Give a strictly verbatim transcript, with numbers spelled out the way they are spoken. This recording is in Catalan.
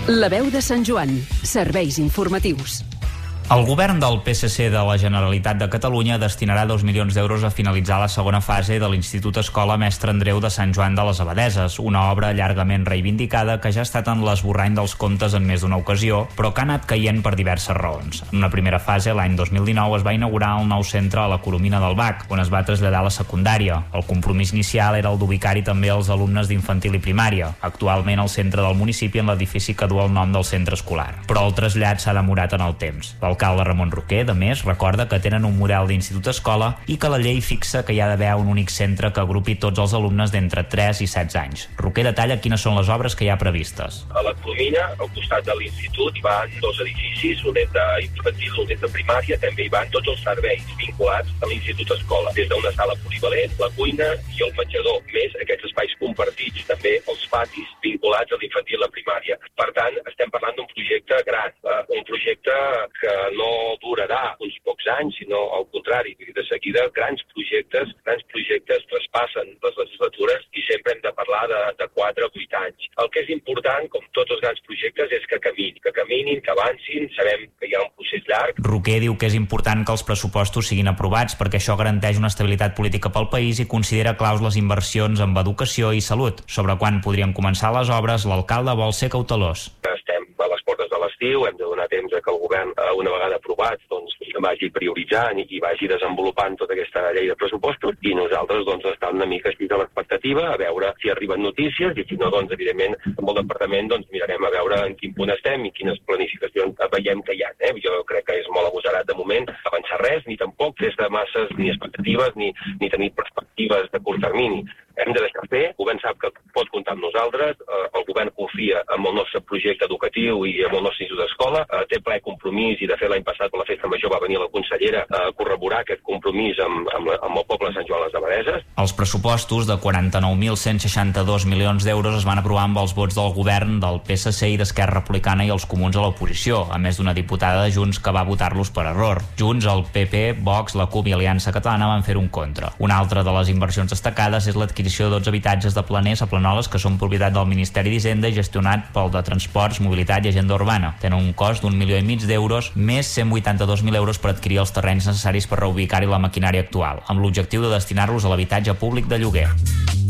La veu de Sant Joan. Serveis informatius. El govern del P S C de la Generalitat de Catalunya destinarà dos milions d'euros a finalitzar la segona fase de l'Institut Escola Mestre Andreu de Sant Joan de les Abadeses, una obra llargament reivindicada que ja ha estat en l'esborrany dels comptes en més d'una ocasió, però que ha anat caient per diverses raons. En una primera fase, l'any dos mil dinou, es va inaugurar el nou centre a la Coromina del Bac, on es va traslladar la secundària. El compromís inicial era el d'ubicar-hi també els alumnes d'infantil i primària. Actualment, el centre del municipi en l'edifici que du el nom del centre escolar. Però el trasllat s'ha demorat en el temps. L'alcalde Ramon Roquer, de més, recorda que tenen un model d'institut-escola i que la llei fixa que hi ha d'haver un únic centre que agrupi tots els alumnes d'entre tres i setze anys. Roquer detalla quines són les obres que hi ha previstes. A la Coromina, al costat de l'institut, hi van dos edificis, un és d'infantil, un és de primària, també hi van tots els serveis vinculats a l'institut-escola, des d'una sala polivalent, la cuina i el menjador, més aquests espais compartits, també els patis vinculats a l'infantil i la primària. Per tant, estem parlant d'un projecte gran, eh, un projecte que no durarà uns pocs anys, sinó al contrari, de seguida grans projectes, grans projectes traspassen les legislatures i sempre hem de parlar de, de quatre a vuit anys. El que és important, com tots els grans projectes, és que caminin, que caminin, que avancin, sabem que hi ha un procés llarg. Roquer diu que és important que els pressupostos siguin aprovats perquè això garanteix una estabilitat política pel país i considera claus les inversions en educació i salut. Sobre quan podrien començar les obres, l'alcalde vol ser cautelós. Estem a les portes de l'estiu, hem de donar temps a que el govern, una vegada aprovat, doncs, vagi prioritzant i vagi desenvolupant tota aquesta llei de pressupostos, i nosaltres doncs, estem una mica així a l'expectativa, a veure si arriben notícies, i si no, doncs, evidentment, amb el departament doncs, mirarem a veure en quin punt estem i quines planificacions veiem que hi ha. Eh? Jo crec que és molt agosarat de moment avançar res, ni tampoc des de masses ni expectatives, ni, ni tenir perspectives de curt termini. Hem de deixar fer, el govern sap que pot comptar amb nosaltres, eh, el govern confia en el nostre projecte educatiu i en el nostre institut d'escola, eh, té ple compromís, i de fet l'any passat per la festa major va venir la consellera a corroborar aquest compromís amb, amb, amb el poble de Sant Joan de les Abadeses. Els pressupostos de quaranta-nou mil cent seixanta-dos milions d'euros es van aprovar amb els vots del govern, del P S C i d'Esquerra Republicana i els comuns a l'oposició, a més d'una diputada de Junts que va votar-los per error. Junts, el P P, Vox, la CUP i Aliança Catalana van fer un contra. Una altra de les inversions destacades és l'adquisició de dotze habitatges de planers a Planoles que són propietat del Ministeri d'Hisenda i gestionat pel de Transports, Mobilitat i Agenda Urbana. Tenen un cost d'un milió i mig d'euros, més cent vuitanta-dos mil euros per adquirir els terrenys necessaris per reubicar-hi la maquinària actual, amb l'objectiu de destinar-los a l'habitatge públic de lloguer.